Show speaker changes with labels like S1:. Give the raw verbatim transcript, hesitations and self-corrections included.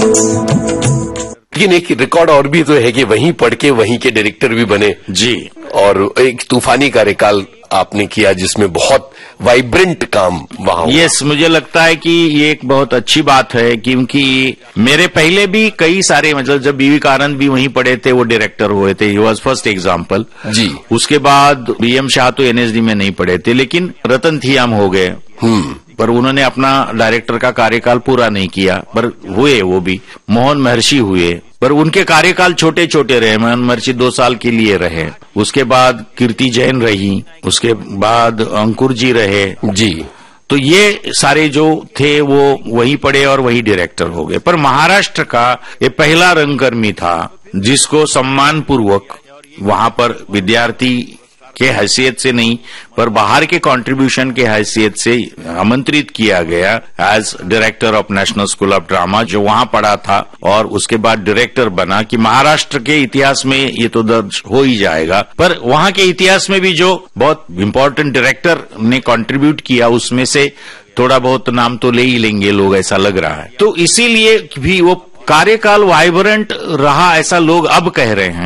S1: लेकिन एक रिकॉर्ड और भी तो है कि वहीं पढ़ के वहीं के डायरेक्टर भी बने
S2: जी,
S1: और एक तूफानी कार्यकाल आपने किया जिसमें बहुत वाइब्रेंट काम वहां हुआ।
S2: यस, मुझे लगता है कि ये एक बहुत अच्छी बात है, क्योंकि मेरे पहले भी कई सारे, मतलब जब बीवी कारंत भी वहीं पढ़े थे, वो डायरेक्टर हुए थे, ही वॉज फर्स्ट एग्जाम्पल जी। उसके बाद बी एम शाह तो एनएसडी में नहीं पढ़े थे, लेकिन रतन थियाम हो गए, हम्म पर उन्होंने अपना डायरेक्टर का कार्यकाल पूरा नहीं किया, पर हुए वो भी। मोहन महर्षि हुए, पर उनके कार्यकाल छोटे छोटे रहे। मोहन महर्षि दो साल के लिए रहे, उसके बाद कीर्ति जैन रही, उसके बाद अंकुर जी रहे जी। तो ये सारे जो थे वो वहीं पढ़े और वहीं डायरेक्टर हो गए। पर महाराष्ट्र का ये पहला रंगकर्मी था जिसको सम्मान पूर्वक वहां पर विद्यार्थी के हैसियत से नहीं, पर बाहर के कंट्रीब्यूशन के हैसियत से आमंत्रित किया गया as director of national school of drama, जो वहां पढ़ा था और उसके बाद डायरेक्टर बना। कि महाराष्ट्र के इतिहास में ये तो दर्ज हो ही जाएगा, पर वहां के इतिहास में भी जो बहुत इम्पोर्टेंट डायरेक्टर ने कंट्रीब्यूट किया, उसमें से थोड़ा बहुत नाम तो ले ही लेंगे लोग, ऐसा लग रहा है। तो इसीलिए भी वो कार्यकाल वाइब्रेंट रहा, ऐसा लोग अब कह रहे हैं।